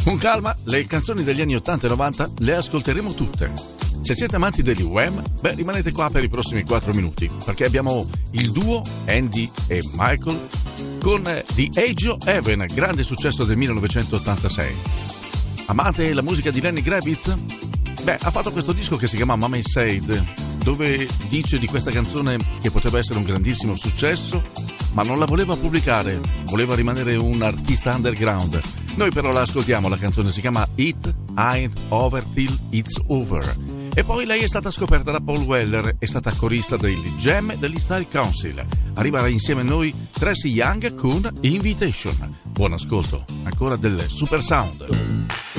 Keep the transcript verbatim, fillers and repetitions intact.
Con calma, le canzoni degli anni ottanta e novanta le ascolteremo tutte. Se siete amanti degli Wham, beh, rimanete qua per i prossimi quattro minuti, perché abbiamo il duo Andy e Michael con The Age of Heaven, grande successo del millenovecentottantasei. Amate la musica di Lenny Kravitz? Beh, ha fatto questo disco che si chiama Mama Said, dove dice di questa canzone che poteva essere un grandissimo successo, ma non la voleva pubblicare, voleva rimanere un artista underground. Noi però la ascoltiamo, la canzone si chiama It Ain't Over Till It's Over. E poi lei è stata scoperta da Paul Weller, è stata corista degli Jam e degli Style Council. Arriva insieme a noi Tracy Young con Invitation. Buon ascolto, ancora del Super Sound.